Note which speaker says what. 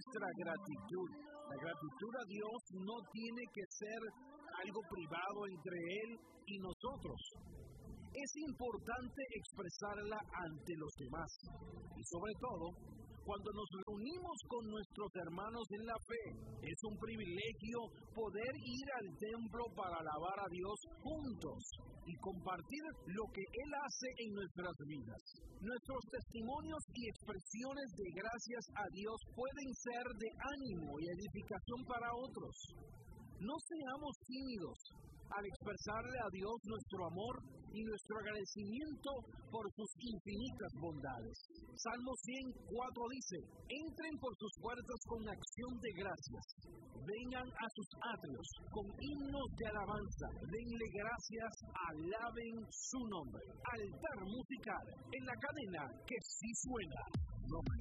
Speaker 1: nuestra gratitud. La gratitud a Dios no tiene que ser algo privado entre Él y nosotros. Es importante expresarla ante los demás y sobre todo cuando nos reunimos con nuestros hermanos en la fe. Es un privilegio poder ir al templo para alabar a Dios juntos y compartir lo que Él hace en nuestras vidas. Nuestros testimonios y expresiones de gracias a Dios pueden ser de ánimo y edificación para otros. No seamos tímidos al expresarle a Dios nuestro amor y nuestro agradecimiento por sus infinitas bondades. Salmo 104 dice: entren por sus puertas con acción de gracias, vengan a sus atrios con himnos de alabanza, denle gracias, alaben su nombre. Altar musical en la cadena que sí suena.